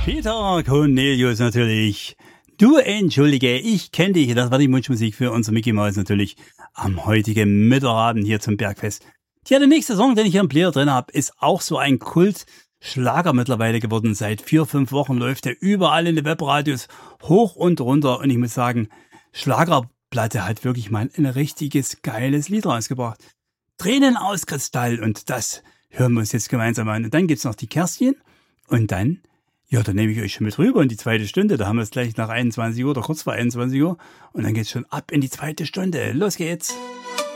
Peter Cornelius natürlich. Du entschuldige, ich kenne dich. Das war die Wunschmusik für unser Mickey Mouse natürlich am heutigen Mittwochabend hier zum Bergfest. Tja, der nächste Song, den ich hier im Player drin habe, ist auch so ein Kultschlager mittlerweile geworden. Seit 4-5 Wochen läuft er überall in den Webradios hoch und runter. Und ich muss sagen, Schlagerplatte hat wirklich mal ein richtiges geiles Lied rausgebracht. Tränen aus Kristall, und das hören wir uns jetzt gemeinsam an. Und dann gibt's noch die Kerstin und dann... Ja, dann nehme ich euch schon mit rüber in die zweite Stunde. Da haben wir es gleich nach 21 Uhr oder kurz vor 21 Uhr. Und dann geht's schon ab in die zweite Stunde. Los geht's!